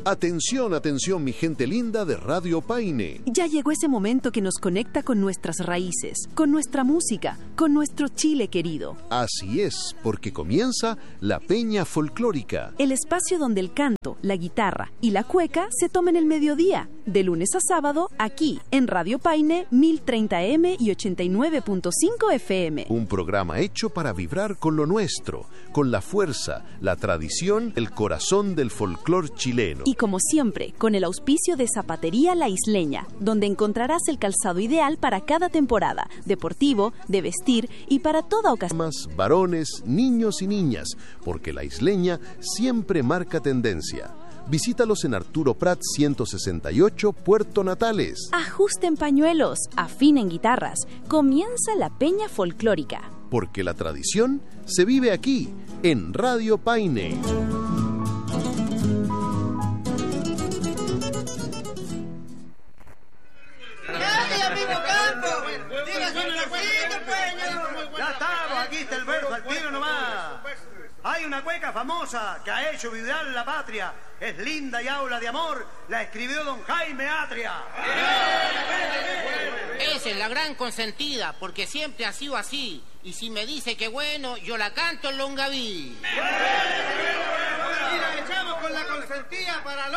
Atención, atención, mi gente linda de Radio Paine. Ya llegó ese momento que nos conecta con nuestras raíces, con nuestra música, con nuestro Chile querido. Así es, porque comienza la Peña Folclórica. El espacio donde el canto, la guitarra y la cueca se toman el mediodía, de lunes a sábado, aquí, en Radio Paine, 1030M y 89.5 FM. Un programa hecho para vibrar con lo nuestro, con la fuerza, la tradición, el corazón del folclor chileno. Y como siempre, con el auspicio de Zapatería La Isleña, donde encontrarás el calzado ideal para cada temporada, deportivo, de vestir y para toda ocasión. Varones, niños y niñas, porque La Isleña siempre marca tendencia. Visítalos en Arturo Prat 168, Puerto Natales. Ajusten pañuelos, afinen guitarras. Comienza la Peña Folclórica. Porque la tradición se vive aquí, en Radio Paine. Ya estamos, aquí está el verso al tiro nomás. Hay una cueca famosa que ha hecho vibrar la patria. Es linda y habla de amor. La escribió don Jaime Atria. Esa es la gran consentida, porque siempre ha sido así. Y si me dice que bueno, yo la canto en Longaví. Y la echamos con la consentida para